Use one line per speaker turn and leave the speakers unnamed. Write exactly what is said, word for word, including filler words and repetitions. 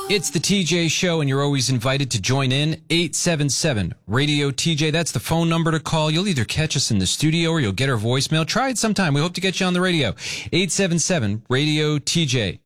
It's the T J Show, and you're always invited to join in. eight seven seven radio T J. That's the phone number to call. You'll either catch us in the studio or you'll get our voicemail. Try it sometime. We hope to get you on the radio. eight seven seven radio T J.